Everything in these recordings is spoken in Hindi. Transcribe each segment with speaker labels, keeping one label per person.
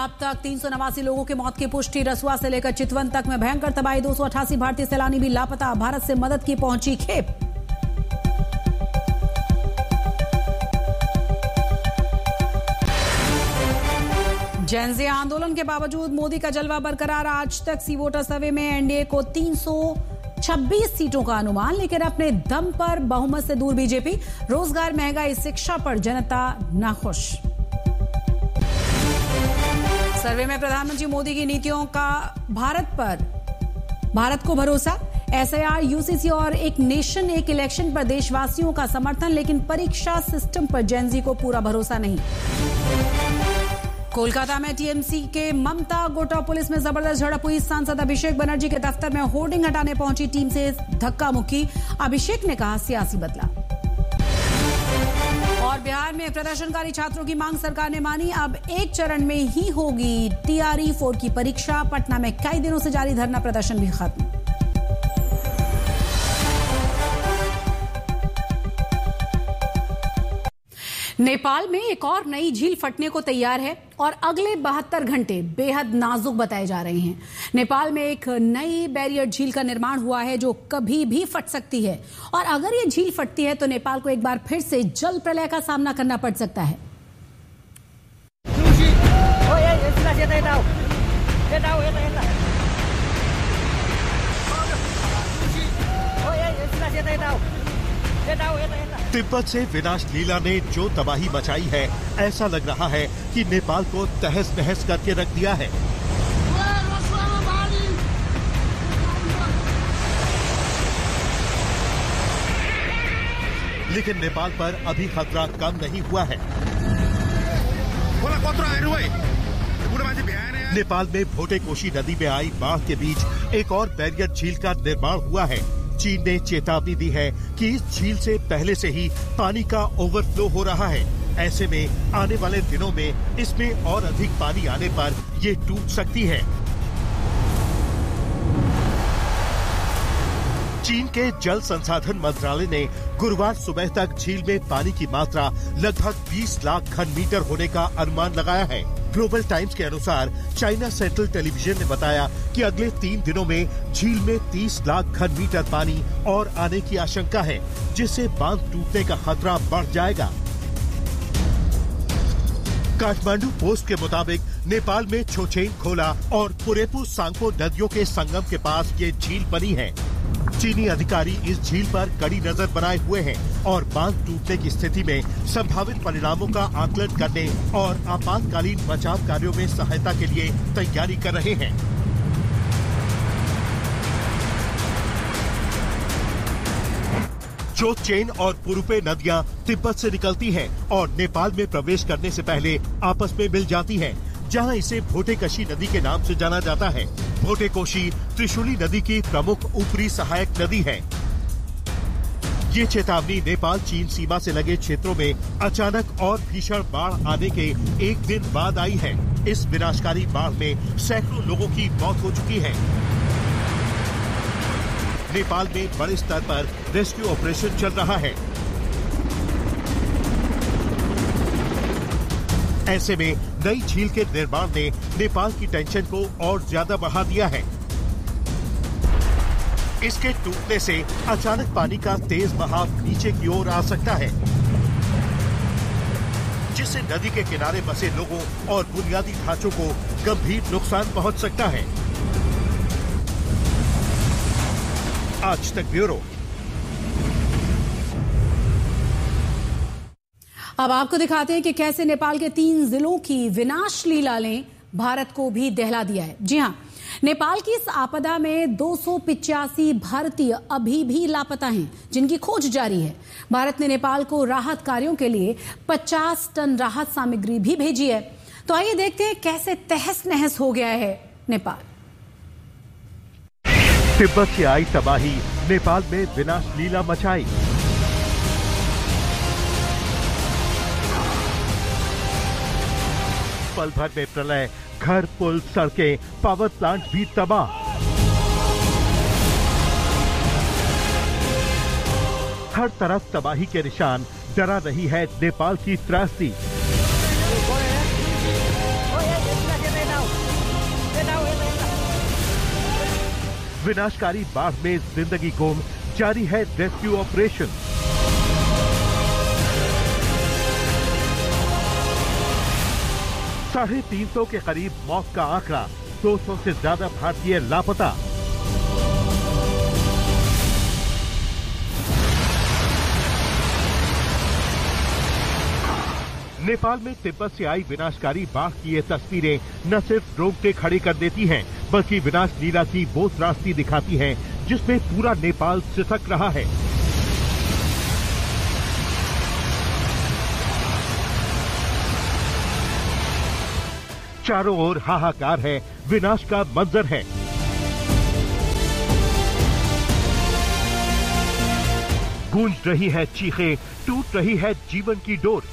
Speaker 1: अब तक 389 लोगों की मौत की पुष्टि। रसुआ से लेकर चितवन तक में भयंकर तबाही। 288 भारतीय सैलानी भी लापता। भारत से मदद की पहुंची खेप। जेनजी आंदोलन के बावजूद मोदी का जलवा बरकरार। आज तक सी वोटर सर्वे में एनडीए को 326 सीटों का अनुमान, लेकिन अपने दम पर बहुमत से दूर बीजेपी। रोजगार, महंगाई, शिक्षा पर जनता नाखुश। सर्वे में प्रधानमंत्री मोदी की नीतियों का भारत को भरोसा। एसआईआर, यूसीसी और एक नेशन एक इलेक्शन पर देशवासियों का समर्थन, लेकिन परीक्षा सिस्टम पर जेनजी को पूरा भरोसा नहीं। कोलकाता में टीएमसी के ममता गोटा पुलिस में जबरदस्त झड़प हुई। सांसद अभिषेक बनर्जी के दफ्तर में होर्डिंग हटाने पहुंची टीम से धक्का मुक्की। अभिषेक ने कहा सियासी बदलाव। और बिहार में प्रदर्शनकारी छात्रों की मांग सरकार ने मानी। अब एक चरण में ही होगी टीआरई 4 की परीक्षा। पटना में कई दिनों से जारी धरना प्रदर्शन भी खत्म। नेपाल में एक और नई झील फटने को तैयार है और अगले 72 घंटे बेहद नाजुक बताए जा रहे हैं। नेपाल में एक नई बैरियर झील का निर्माण हुआ है जो कभी भी फट सकती है, और अगर ये झील फटती है तो नेपाल को एक बार फिर से जल प्रलय का सामना करना पड़ सकता है।
Speaker 2: तिब्बत से विनाश लीला ने जो तबाही मचाई है, ऐसा लग रहा है कि नेपाल को तहस नहस करके रख दिया है। लेकिन नेपाल पर अभी खतरा कम नहीं हुआ है। नेपाल में भोटेकोशी नदी में आई बाढ़ के बीच एक और बैरियर झील का निर्माण हुआ है। चीन ने चेतावनी दी है कि इस झील से पहले से ही पानी का ओवरफ्लो हो रहा है। ऐसे में आने वाले दिनों में इसमें और अधिक पानी आने पर ये टूट सकती है। चीन के जल संसाधन मंत्रालय ने गुरुवार सुबह तक झील में पानी की मात्रा लगभग 20 लाख घन मीटर होने का अनुमान लगाया है। ग्लोबल टाइम्स के अनुसार चाइना सेंट्रल टेलीविजन ने बताया कि अगले 3 दिनों में झील में 30 लाख घन मीटर पानी और आने की आशंका है, जिससे बांध टूटने का खतरा बढ़ जाएगा। काठमांडू पोस्ट के मुताबिक नेपाल में छोचेन खोला और पुरेपु सांगपो नदियों के संगम के पास ये झील बनी है। चीनी अधिकारी इस झील पर कड़ी नजर बनाए हुए हैं और बांध टूटने की स्थिति में संभावित परिणामों का आकलन करने और आपातकालीन बचाव कार्यों में सहायता के लिए तैयारी कर रहे हैं। चोचेन और पुरुपे नदियां तिब्बत से निकलती हैं और नेपाल में प्रवेश करने से पहले आपस में मिल जाती हैं, जहां इसे भोटेकशी नदी के नाम से जाना जाता है। भोटेकोशी त्रिशूली नदी की प्रमुख ऊपरी सहायक नदी है। ये चेतावनी नेपाल चीन सीमा से लगे क्षेत्रों में अचानक और भीषण बाढ़ आने के एक दिन बाद आई है। इस विनाशकारी बाढ़ में सैकड़ों लोगों की मौत हो चुकी है। नेपाल में बड़े स्तर पर रेस्क्यू ऑपरेशन चल रहा है। ऐसे में नई झील के निर्माण ने नेपाल की टेंशन को और ज्यादा बढ़ा दिया है। इसके टूटने से अचानक पानी का तेज बहाव नीचे की ओर आ सकता है, जिससे नदी के किनारे बसे लोगों और बुनियादी ढांचों को गंभीर नुकसान पहुंच सकता है। आज तक ब्यूरो।
Speaker 1: अब आपको दिखाते हैं कि कैसे नेपाल के 3 जिलों की विनाश लीला ने भारत को भी दहला दिया है। जी हां, नेपाल की इस आपदा में 285 भारतीय अभी भी लापता हैं, जिनकी खोज जारी है। भारत ने नेपाल को राहत कार्यों के लिए 50 टन राहत सामग्री भी भेजी है। तो आइए देखते हैं कैसे तहस नहस हो गया है नेपाल।
Speaker 2: तिब्बत से आई तबाही नेपाल में विनाश लीला मचाई। पल भर में प्रलय, घर, पुल, सड़कें, पावर प्लांट भी तबाह। हर तरफ तबाही के निशान। डरा रही है नेपाल की त्रासदी। विनाशकारी बाढ़ में जिंदगी गुम, जारी है रेस्क्यू ऑपरेशन। साढ़े 300 के करीब मौत का आंकड़ा, 200 से ज्यादा भारतीय लापता। नेपाल में तिब्बत से आई विनाशकारी बाढ़ की ये तस्वीरें न सिर्फ रोंगटे खड़े कर देती हैं, बल्कि विनाश लीला की वो त्रासदी दिखाती हैं जिसमें पूरा नेपाल सिसक रहा है। चारों ओर हाहाकार है, विनाश का मंजर है। गूंज रही है चीखें, टूट रही है जीवन की डोर।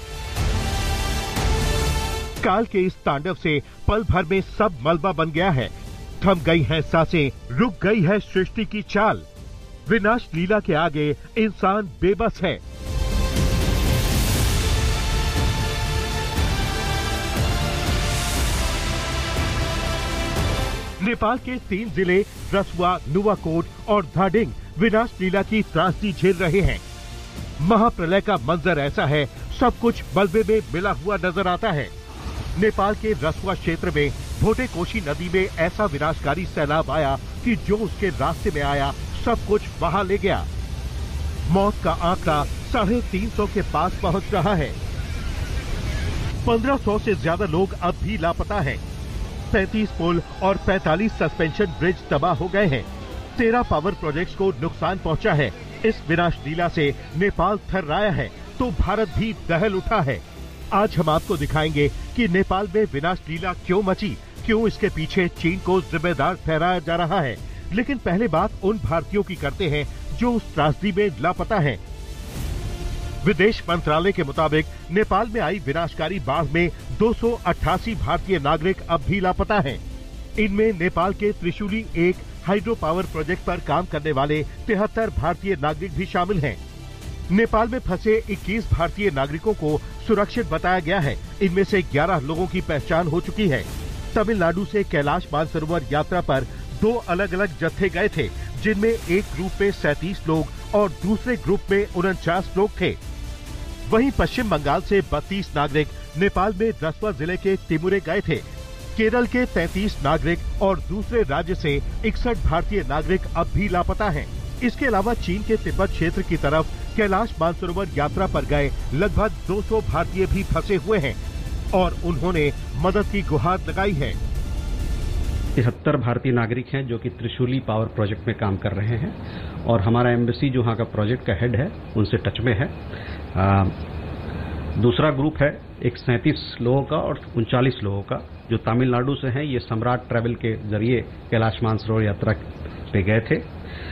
Speaker 2: काल के इस तांडव से पल भर में सब मलबा बन गया है। थम गई हैं सांसें, रुक गई है सृष्टि की चाल। विनाश लीला के आगे इंसान बेबस है। नेपाल के 3 जिले रसुआ, नुवाकोट और धादिङ विनाश लीला की त्रासदी झेल रहे हैं। महाप्रलय का मंजर ऐसा है, सब कुछ मलबे में मिला हुआ नजर आता है। नेपाल के रसुआ क्षेत्र में भोटेकोशी नदी में ऐसा विनाशकारी सैलाब आया कि जो उसके रास्ते में आया सब कुछ बहा ले गया। मौत का आंकड़ा 350 के पास पहुंच रहा है। 1500 से ज्यादा लोग अब भी लापता हैं। 35 पुल और 45 सस्पेंशन ब्रिज तबाह हो गए हैं। 13 पावर प्रोजेक्ट्स को नुकसान पहुंचा है। इस विनाश लीला से नेपाल थर्राया है तो भारत भी दहल उठा है। आज हम आपको दिखाएंगे कि नेपाल में विनाश लीला क्यों मची, क्यों इसके पीछे चीन को जिम्मेदार ठहराया जा रहा है। लेकिन पहले बात उन भारतीयों की करते हैं जो उस त्रासदी में लापता हैं। विदेश मंत्रालय के मुताबिक नेपाल में आई विनाशकारी बाढ़ में 288 भारतीय नागरिक अब भी लापता हैं। इनमें नेपाल के त्रिशूली 1 हाइड्रो पावर प्रोजेक्ट पर काम करने वाले 73 भारतीय नागरिक भी शामिल हैं। नेपाल में फंसे 21 भारतीय नागरिकों को सुरक्षित बताया गया है। इनमें से 11 लोगों की पहचान हो चुकी है। तमिलनाडु से कैलाश मानसरोवर यात्रा पर 2 अलग अलग जत्थे गए थे, जिनमें एक ग्रुप में 37 लोग और दूसरे ग्रुप में 49 लोग थे। वहीं पश्चिम बंगाल से 32 नागरिक नेपाल में रसुआ जिले के टिमुरे गए थे। केरल के 33 नागरिक और दूसरे राज्य से 61 भारतीय नागरिक अब भी लापता हैं। इसके अलावा चीन के तिब्बत क्षेत्र की तरफ कैलाश मानसरोवर यात्रा पर गए लगभग 200 भारतीय भी फंसे हुए हैं और उन्होंने मदद की गुहार लगाई है।
Speaker 3: 73 भारतीय नागरिक हैं जो कि त्रिशूली पावर प्रोजेक्ट में काम कर रहे हैं और हमारा एम्बेसी जो वहाँ का प्रोजेक्ट का हेड है उनसे टच में है। दूसरा ग्रुप है एक 37 लोगों का और 39 लोगों का जो तमिलनाडु से हैं। ये सम्राट ट्रैवल के जरिए कैलाश मानसरोवर यात्रा पे गए थे।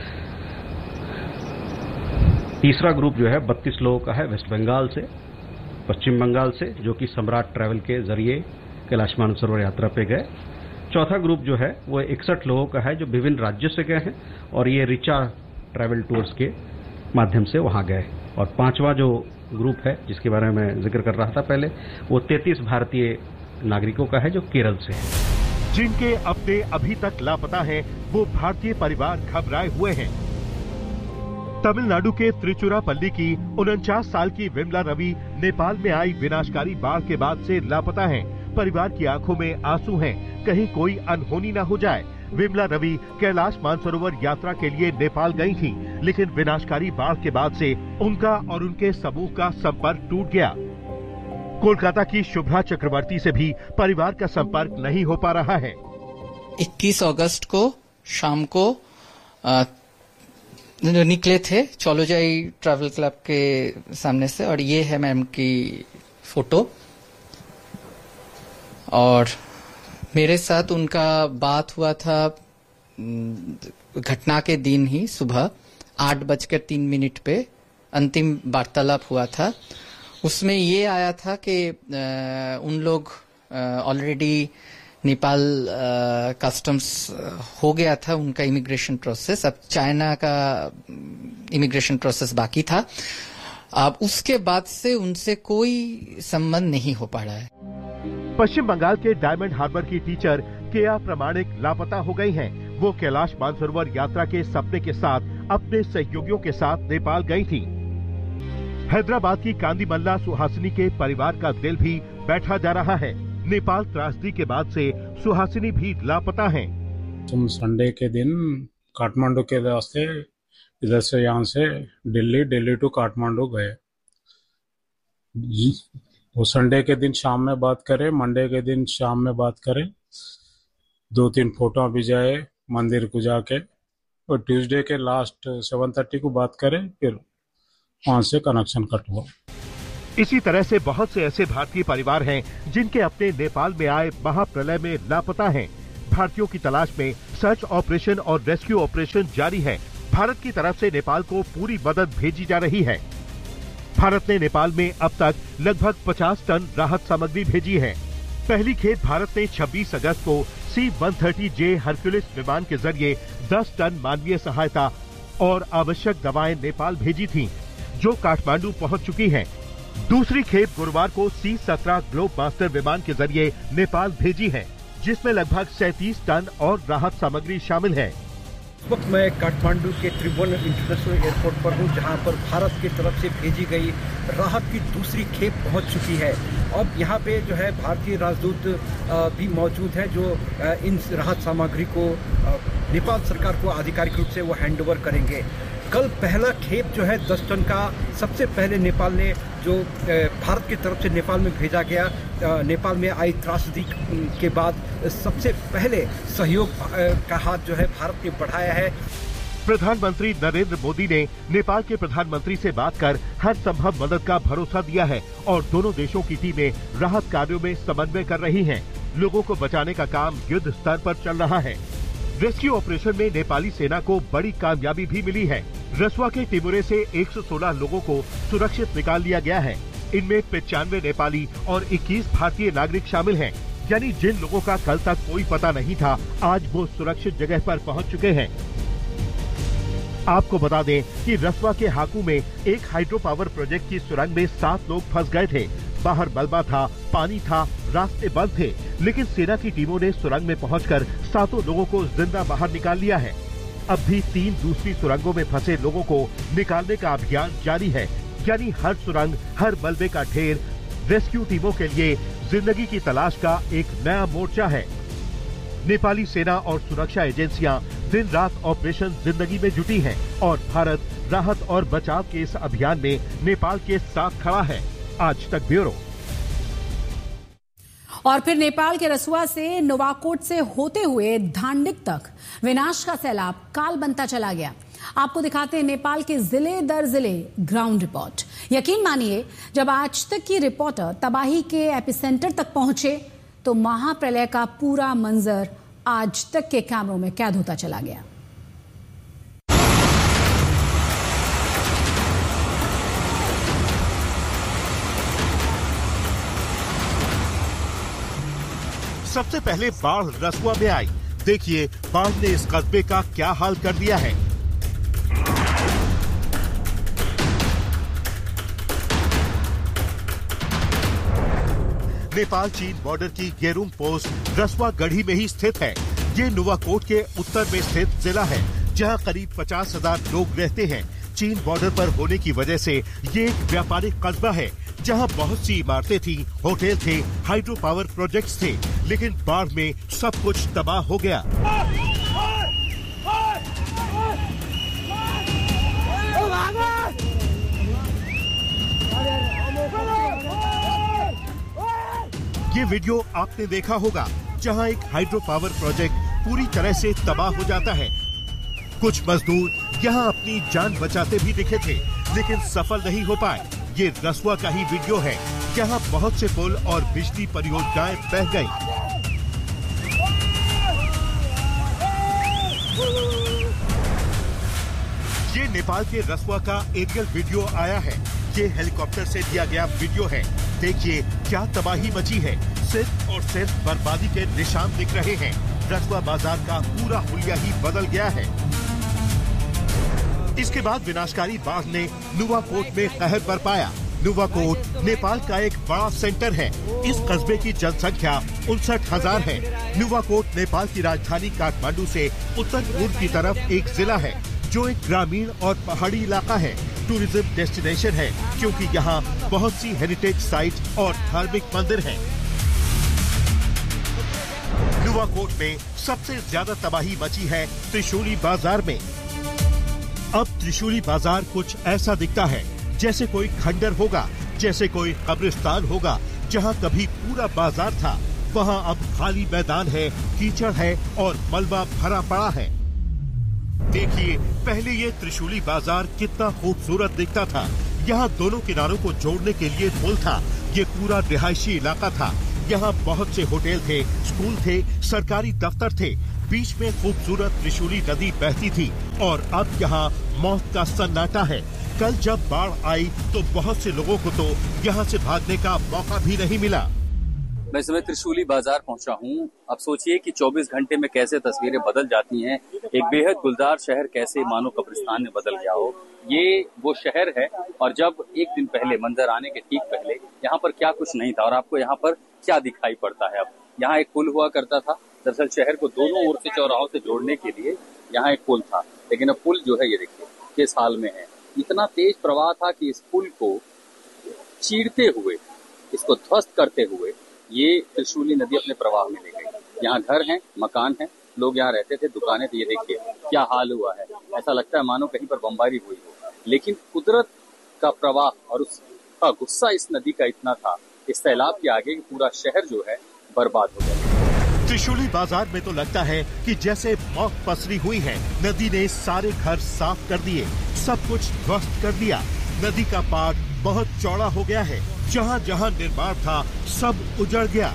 Speaker 3: तीसरा ग्रुप जो है 32 लोगों का है वेस्ट बंगाल से, पश्चिम बंगाल से, जो कि सम्राट ट्रैवल के जरिए कैलाश मानसरोवर यात्रा पे गए। चौथा ग्रुप जो है वो 61 लोगों का है जो विभिन्न राज्यों से गए हैं और ये रिचा ट्रैवल टूर्स के माध्यम से वहां गए। और पांचवा जो ग्रुप है जिसके बारे में मैं जिक्र कर रहा था पहले, वो 33 भारतीय नागरिकों का है जो केरल से है।
Speaker 2: जिनके अपने अभी तक लापता हैं, वो भारतीय परिवार घबराए हुए हैं। तमिलनाडु के त्रिचुरापल्ली की 49 साल की विमला रवि नेपाल में आई विनाशकारी बाढ़ के बाद से लापता हैं। परिवार की आंखों में आंसू हैं, कहीं कोई अनहोनी न हो जाए। विमला रवि कैलाश मानसरोवर यात्रा के लिए नेपाल गई थी, लेकिन विनाशकारी बाढ़ के बाद से उनका और उनके समूह का संपर्क टूट गया। कोलकाता की शुभ्रा चक्रवर्ती से भी परिवार का संपर्क नहीं हो पा रहा है।
Speaker 4: 21 अगस्त को शाम को निकले थे चौलोजाई ट्रैवल क्लब के सामने से, और ये है मैम की फोटो। और मेरे साथ उनका बात हुआ था घटना के दिन ही सुबह 8:03 पे अंतिम वार्तालाप हुआ था। उसमें ये आया था कि उन लोग ऑलरेडी नेपाल कस्टम्स हो गया था उनका इमिग्रेशन प्रोसेस, अब चाइना का इमिग्रेशन प्रोसेस बाकी था। अब उसके बाद से उनसे कोई संबंध नहीं हो पा रहा है।
Speaker 2: पश्चिम बंगाल के डायमंड हार्बर की टीचर केया प्रमाणिक लापता हो गई हैं। वो कैलाश मानसरोवर यात्रा के सपने के साथ अपने सहयोगियों के साथ नेपाल गई थी। हैदराबाद की कांदीमल्ला सुहासिनी के परिवार का दिल भी बैठा जा रहा है। नेपाल त्रासदी के बाद से सुहासिनी भी लापता हैं।
Speaker 5: तुम संडे के दिन काठमांडू के रास्ते इधर से यहाँ से दिल्ली टू काठमांडू गए। वो संडे के दिन शाम में बात करें, मंडे के दिन शाम में बात करें, 2-3 फोटो भी जाए मंदिर को जाके, और ट्यूसडे के लास्ट 7:30 को बात करें, फिर वहां से कनेक्शन कट हुआ।
Speaker 2: इसी तरह से बहुत से ऐसे भारतीय परिवार हैं जिनके अपने नेपाल में आए महाप्रलय में लापता हैं। भारतीयों की तलाश में सर्च ऑपरेशन और रेस्क्यू ऑपरेशन जारी है। भारत की तरफ से नेपाल को पूरी मदद भेजी जा रही है। भारत ने नेपाल में अब तक लगभग 50 टन राहत सामग्री भेजी है। पहली खेप भारत ने 26 अगस्त को C-130J हरक्यूलिस विमान के जरिए 10 टन मानवीय सहायता और आवश्यक दवाएं नेपाल भेजी थीं, जो काठमांडू पहुंच चुकी हैं। दूसरी खेप गुरुवार को C-17 ग्लोब मास्टर विमान के जरिए नेपाल भेजी है, जिसमें लगभग 37 टन और राहत सामग्री शामिल है।
Speaker 6: इस वक्त मैं काठमांडू के त्रिभुवन इंटरनेशनल एयरपोर्ट पर हूं, जहां पर भारत की तरफ से भेजी गई राहत की दूसरी खेप पहुंच चुकी है। अब यहां पे जो है भारतीय राजदूत भी मौजूद हैं, जो इन राहत सामग्री को नेपाल सरकार को आधिकारिक रूप से वो हैंडओवर करेंगे। कल पहला खेप जो है 10 टन का सबसे पहले नेपाल ने जो भारत की तरफ से नेपाल में भेजा गया, नेपाल में आई त्रासदी के बाद सबसे पहले सहयोग का हाथ जो है भारत ने बढ़ाया है।
Speaker 2: प्रधानमंत्री नरेंद्र मोदी ने नेपाल के प्रधानमंत्री से बात कर हर संभव मदद का भरोसा दिया है और दोनों देशों की टीमें राहत कार्यों में समन्वय कर रही हैं। लोगों को बचाने का काम युद्ध स्तर पर चल रहा है। रेस्क्यू ऑपरेशन में नेपाली सेना को बड़ी कामयाबी भी मिली है। रसुआ के टिमुरे से 116 लोगों को सुरक्षित निकाल लिया गया है। इनमें 95 नेपाली और 21 भारतीय नागरिक शामिल हैं। यानी जिन लोगों का कल तक कोई पता नहीं था, आज वो सुरक्षित जगह पर पहुंच चुके हैं। आपको बता दें कि रसुआ के हाकू में एक हाइड्रो पावर प्रोजेक्ट की सुरंग में 7 लोग फंस गए थे। बाहर मलबा था, पानी था, रास्ते बंद थे, लेकिन सेना की टीमों ने सुरंग में पहुंचकर 7 लोगों को जिंदा बाहर निकाल लिया है। अब भी 3 दूसरी सुरंगों में फंसे लोगों को निकालने का अभियान जारी है। यानी हर सुरंग, हर मलबे का ढेर रेस्क्यू टीमों के लिए जिंदगी की तलाश का एक नया मोर्चा है। नेपाली सेना और सुरक्षा एजेंसियां दिन रात ऑपरेशन जिंदगी में जुटी हैं और भारत राहत और बचाव के इस अभियान में नेपाल के साथ खड़ा है। आज तक ब्यूरो।
Speaker 1: और फिर नेपाल के रसुआ से नोवाकोट से होते हुए धांडिक तक विनाश का सैलाब काल बनता चला गया। आपको दिखाते हैं नेपाल के जिले दर जिले ग्राउंड रिपोर्ट। यकीन मानिए, जब आज तक की रिपोर्टर तबाही के एपिसेंटर तक पहुंचे तो महाप्रलय का पूरा मंजर आज तक के कैमरों में कैद होता चला गया।
Speaker 2: सबसे पहले बाढ़ रसुआ में आई। देखिए बाढ़ ने इस कस्बे का क्या हाल कर दिया है। नेपाल चीन बॉर्डर की गेरुंग पोस्ट रसुआ गढ़ी में ही स्थित है। ये नुवाकोट के उत्तर में स्थित जिला है, जहां करीब 50,000 लोग रहते हैं। चीन बॉर्डर पर होने की वजह से ये एक व्यापारिक कस्बा है, जहां बहुत सी इमारतें थी, होटल थे, हाइड्रो पावर प्रोजेक्ट्स थे, लेकिन बाढ़ में सब कुछ तबाह हो गया। ये वीडियो आपने देखा होगा, जहां एक हाइड्रो पावर प्रोजेक्ट पूरी तरह से तबाह हो जाता है। कुछ मजदूर यहां अपनी जान बचाते भी दिखे थे, लेकिन सफल नहीं हो पाए। ये रसुआ का ही वीडियो है, जहां बहुत से पुल और बिजली परियोजनाएं बह गईं। ये नेपाल के रसुआ का एरियल वीडियो आया है। ये हेलीकॉप्टर से लिया गया वीडियो है। देखिए क्या तबाही मची है। सिर्फ और सिर्फ बर्बादी के निशान दिख रहे हैं। रसुआ बाजार का पूरा हुलिया ही बदल गया है। इसके बाद विनाशकारी बाढ़ ने नुवाकोट में कहर बरपाया। नुवाकोट नेपाल का एक बड़ा सेंटर है। इस कस्बे की जनसंख्या 59,000 है। नुवाकोट नेपाल की राजधानी काठमांडू से उत्तर पूर्व की तरफ एक जिला है जो एक ग्रामीण और पहाड़ी इलाका है। टूरिज्म डेस्टिनेशन है क्योंकि यहाँ बहुत सी हेरिटेज साइट और धार्मिक मंदिर हैं। नुवाकोट में सबसे ज्यादा तबाही मची है त्रिशूली बाजार में। अब त्रिशूली बाजार कुछ ऐसा दिखता है जैसे कोई खंडर होगा, जैसे कोई कब्रिस्तान होगा। जहाँ कभी पूरा बाजार था वहाँ अब खाली मैदान है, कीचड़ है और मलबा भरा पड़ा है। देखिए, पहले ये त्रिशूली बाजार कितना खूबसूरत दिखता था। यहाँ दोनों किनारों को जोड़ने के लिए पुल था। ये पूरा रिहायशी इलाका था। यहाँ बहुत से होटल थे, स्कूल थे, सरकारी दफ्तर थे। बीच में खूबसूरत त्रिशूली नदी बहती थी और अब यहाँ मौत का सन्नाटा है। कल जब बाढ़ आई तो बहुत से लोगों को तो यहाँ से भागने का मौका भी नहीं मिला।
Speaker 7: मैं इस समय त्रिशूली बाजार पहुंचा हूं। अब सोचिए कि 24 घंटे में कैसे तस्वीरें बदल जाती हैं। एक बेहद गुलजार शहर कैसे मानो कब्रिस्तान में बदल गया हो। ये वो शहर है और जब एक दिन पहले मंजर आने के ठीक पहले यहाँ पर क्या कुछ नहीं था और आपको यहाँ पर क्या दिखाई पड़ता है। अब यहाँ एक पुल हुआ करता था। दरअसल शहर को दोनों ओर से चौराहों से जोड़ने के लिए यहाँ एक पुल था, लेकिन अब पुल जो है ये देखिए किस हाल में है। इतना तेज प्रवाह था कि इस पुल को चीरते हुए, इसको ध्वस्त करते हुए ये त्रिशूली नदी अपने प्रवाह में ले गई। यहाँ घर हैं, मकान हैं, लोग यहाँ रहते थे, दुकानें थी। ये देखिए क्या हाल हुआ है। ऐसा लगता है मानो कहीं पर बमबारी हुई हो। लेकिन कुदरत का प्रवाह और उसका गुस्सा इस नदी का इतना था, इस सैलाब के आगे पूरा शहर जो है बर्बाद हो गया।
Speaker 2: त्रिशूली बाजार में तो लगता है कि जैसे मौत पसरी हुई है। नदी ने सारे घर साफ कर दिए, सब कुछ ध्वस्त कर दिया। नदी का पाट बहुत चौड़ा हो गया है। जहाँ जहाँ निर्माण था सब उजड़ गया।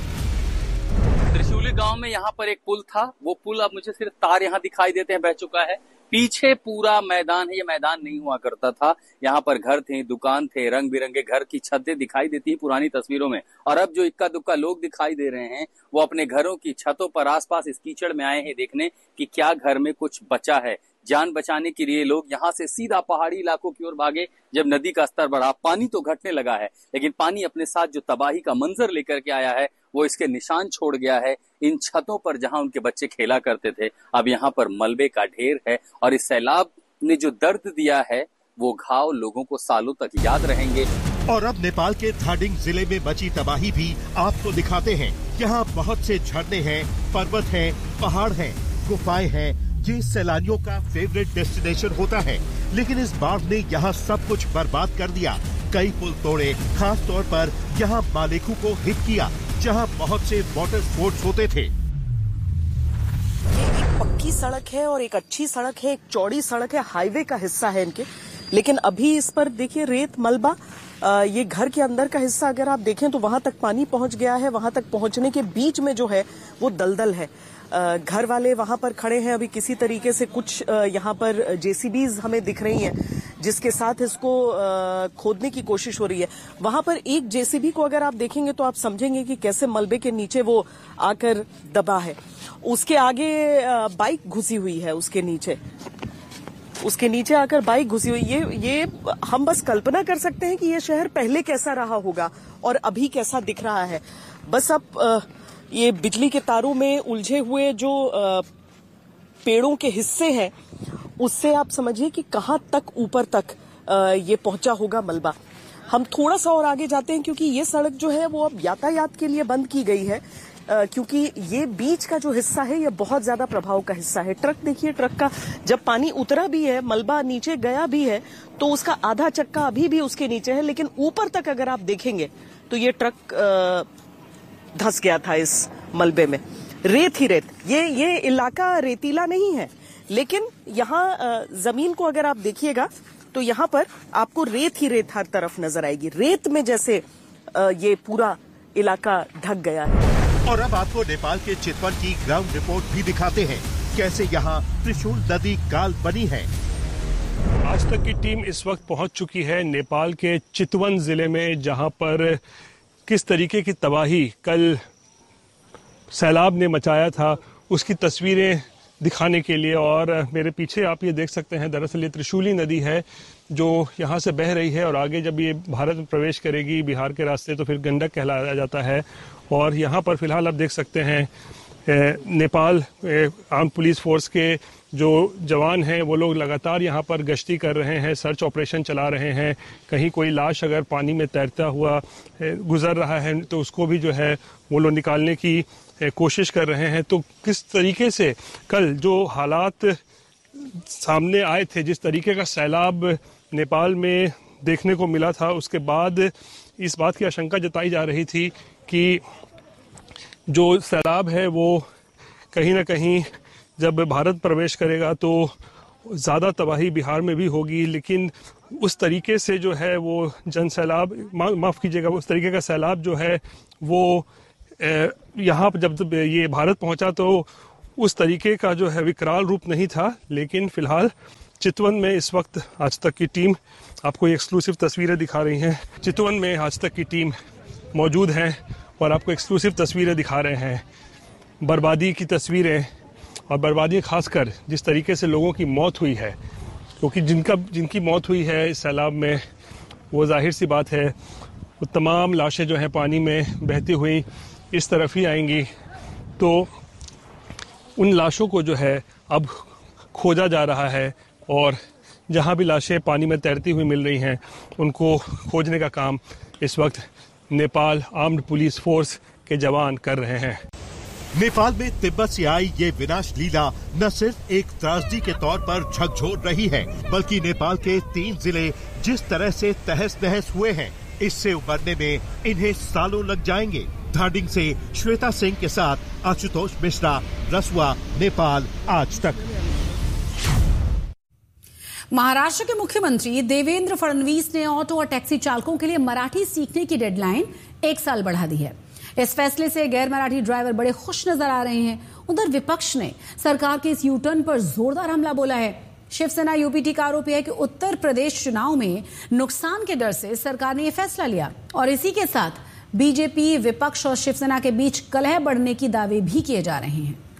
Speaker 7: त्रिशूली गांव में यहाँ पर एक पुल था। वो पुल अब मुझे सिर्फ तार यहाँ दिखाई देते हैं, बह चुका है। पीछे पूरा मैदान है। ये मैदान नहीं हुआ करता था। यहाँ पर घर थे, दुकान थे, रंग बिरंगे घर की छतें दिखाई देती हैं पुरानी तस्वीरों में। और अब जो इक्का दुक्का लोग दिखाई दे रहे हैं वो अपने घरों की छतों पर आसपास इस कीचड़ में आए हैं देखने कि क्या घर में कुछ बचा है। जान बचाने के लिए लोग यहाँ से सीधा पहाड़ी इलाकों की ओर भागे। जब नदी का स्तर बढ़ा, पानी तो घटने लगा है, लेकिन पानी अपने साथ जो तबाही का मंजर लेकर के आया है वो इसके निशान छोड़ गया है। इन छतों पर जहां उनके बच्चे खेला करते थे अब यहाँ पर मलबे का ढेर है। और इस सैलाब ने जो दर्द दिया है वो घाव लोगों को सालों तक याद रहेंगे।
Speaker 2: और अब नेपाल के धादिङ जिले में मची तबाही भी आपको दिखाते हैं। यहाँ बहुत से झरने हैं, पर्वत हैं, पहाड़ हैं, गुफाएं हैं। ये सैलानियों का फेवरेट डेस्टिनेशन होता है, लेकिन इस बाढ़ ने यहाँ सब कुछ बर्बाद कर दिया। कई पुल तोड़े, खास तौर पर यहाँ मालेकू को हिट किया जहाँ बहुत से वाटर स्पोर्ट्स होते थे।
Speaker 8: ये एक पक्की सड़क है और एक अच्छी सड़क है, एक चौड़ी सड़क है, हाईवे का हिस्सा है इनके। लेकिन अभी इस पर देखिए रेत मलबा। ये घर के अंदर का हिस्सा अगर आप देखें तो वहां तक पानी पहुंच गया है। वहां तक पहुंचने के बीच में जो है वो दलदल है। घर वाले वहां पर खड़े हैं। अभी किसी तरीके से कुछ यहाँ पर जेसीबीज हमें दिख रही हैं जिसके साथ इसको खोदने की कोशिश हो रही है। वहां पर एक जेसीबी को अगर आप देखेंगे तो आप समझेंगे कि कैसे मलबे के नीचे वो आकर दबा है। उसके आगे बाइक घुसी हुई है, उसके नीचे आकर बाइक घुसी हुई। ये हम बस कल्पना कर सकते हैं कि ये शहर पहले कैसा रहा होगा और अभी कैसा दिख रहा है। बस अब ये बिजली के तारों में उलझे हुए जो पेड़ों के हिस्से हैं उससे आप समझिए कि कहां तक ऊपर तक ये पहुंचा होगा मलबा। हम थोड़ा सा और आगे जाते हैं क्योंकि ये सड़क जो है वो अब यातायात के लिए बंद की गई है, क्योंकि ये बीच का जो हिस्सा है ये बहुत ज्यादा प्रभाव का हिस्सा है। ट्रक देखिए, ट्रक का जब पानी उतरा भी है, मलबा नीचे गया भी है तो उसका आधा चक्का अभी भी उसके नीचे है। लेकिन ऊपर तक अगर आप देखेंगे तो ये ट्रक धंस गया था इस मलबे में। रेत ही रेत। ये इलाका रेतीला नहीं है, लेकिन यहाँ जमीन को अगर आप देखिएगा तो यहाँ पर आपको रेत ही रेत हर तरफ नजर आएगी। रेत में जैसे ये पूरा इलाका ढक गया है।
Speaker 2: और अब आपको नेपाल के चितवन की ग्राउंड रिपोर्ट भी दिखाते हैं, कैसे यहाँ त्रिशूल नदी काल बनी है।
Speaker 9: आज तक की टीम इस वक्त पहुंच चुकी है नेपाल के चितवन जिले में, जहां पर किस तरीके की तबाही कल सैलाब ने मचाया था उसकी तस्वीरें दिखाने के लिए। और मेरे पीछे आप ये देख सकते हैं, दरअसल ये त्रिशूली नदी है जो यहाँ से बह रही है और आगे जब ये भारत में प्रवेश करेगी बिहार के रास्ते तो फिर गंडक कहलाया जाता है। और यहाँ पर फिलहाल आप देख सकते हैं नेपाल आर्म पुलिस फोर्स के जो जवान हैं वो लोग लगातार यहाँ पर गश्ती कर रहे हैं, सर्च ऑपरेशन चला रहे हैं। कहीं कोई लाश अगर पानी में तैरता हुआ गुजर रहा है तो उसको भी जो है वो लोग निकालने की कोशिश कर रहे हैं। तो किस तरीके से कल जो हालात सामने आए थे, जिस तरीके का सैलाब नेपाल में देखने को मिला था, उसके बाद इस बात की आशंका जताई जा रही थी कि जो सैलाब है वो कहीं ना कहीं जब भारत प्रवेश करेगा तो ज़्यादा तबाही बिहार में भी होगी। लेकिन उस तरीके से जो है वो जन सैलाब, माफ़ कीजिएगा, उस तरीके का सैलाब जो है वो यहाँ जब ये भारत पहुँचा तो उस तरीके का जो है विकराल रूप नहीं था। लेकिन फ़िलहाल चितवन में इस वक्त आज तक की टीम, आपको ये एक्सक्लूसिव तस्वीरें दिखा रही हैं, चितवन में आज तक की टीम मौजूद है और आपको एक्सक्लूसिव तस्वीरें दिखा रहे हैं, बर्बादी की तस्वीरें। और बर्बादी खासकर जिस तरीके से लोगों की मौत हुई है, क्योंकि जिनकी मौत हुई है इस सैलाब में, वो जाहिर सी बात है वो तमाम लाशें जो हैं पानी में बहती हुई इस तरफ ही आएंगी। तो उन लाशों को जो है अब खोजा जा रहा है और जहां भी लाशें पानी में तैरती हुई मिल रही हैं उनको खोजने का काम इस वक्त नेपाल आर्म्ड पुलिस फोर्स के जवान कर रहे हैं।
Speaker 2: नेपाल में तिब्बत से आई ये विनाश लीला न सिर्फ एक त्रासदी के तौर पर झकझोर रही है, बल्कि नेपाल के 3 जिले जिस तरह से तहस नहस हुए हैं, इससे उबरने में इन्हें सालों लग जाएंगे। धादिंग से श्वेता सिंह के साथ आशुतोष मिश्रा, रसुआ, नेपाल आज तक।
Speaker 1: महाराष्ट्र के मुख्यमंत्री देवेंद्र फडणवीस ने ऑटो और टैक्सी चालकों के लिए मराठी सीखने की डेडलाइन 1 साल बढ़ा दी है। इस फैसले से गैर मराठी ड्राइवर बड़े खुश नजर आ रहे हैं। उधर विपक्ष ने सरकार के इस यूटर्न पर जोरदार हमला बोला है। शिवसेना यूपीटी का आरोप है कि उत्तर प्रदेश चुनाव में नुकसान के डर से सरकार ने यह फैसला लिया और इसी के साथ बीजेपी, विपक्ष और शिवसेना के बीच कलह बढ़ने की दावे भी किए जा रहे हैं।